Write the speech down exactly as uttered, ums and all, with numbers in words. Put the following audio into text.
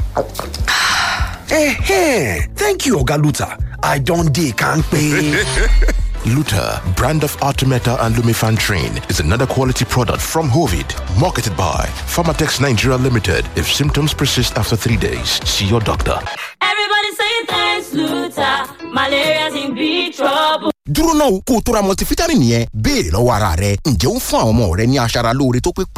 Eh, thank you, Oga Luther. I don't dey kampe. Luther, brand of Artemata and Lumefantrine, is another quality product from Hovid, marketed by Pharmatex Nigeria Limited. If symptoms persist after three days, see your doctor. Everybody saying thanks, Luther. Malaria's in big trouble. Dúró náà kó o tó ra multivitamin yẹn béèrè lọ́wọ́ ara rẹ ǹjẹ́ ó ń fún àwọn ọmọ rẹ ní aṣara lóore tó pé